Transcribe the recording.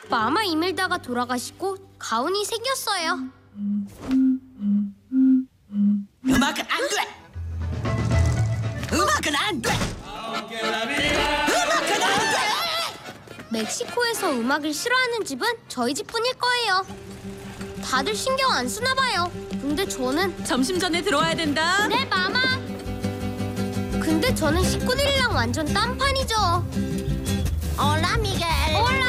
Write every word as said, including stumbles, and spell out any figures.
마마 이밀다가 돌아가시고 가훈이 생겼어요. 음악은 안 돼! 음악은 안 돼! 음악은 안 돼! 멕시코에서 음악을 싫어하는 집은 저희 집뿐일 거예요. 다들 신경 안 쓰나 봐요. 근데 저는 점심 전에 들어와야 된다. 네, 마마. 근데 저는 식구들이랑 완전 딴판이죠. 올라 미겔. 올라.